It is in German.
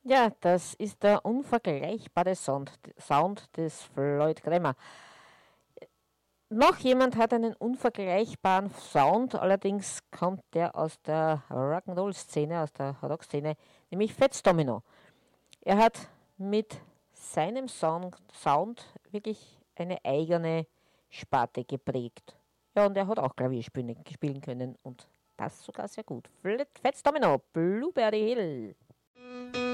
Ja, das ist der unvergleichbare Sound des Floyd Clemmer. Noch jemand hat einen unvergleichbaren Sound, allerdings kommt der aus der Rock'n'Roll-Szene, aus der Rockszene, nämlich Fats Domino. Er hat mit seinem Sound wirklich eine eigene Sparte geprägt. Ja, und er hat auch spielen können und das sogar sehr gut. Fats Domino, Blueberry Hill.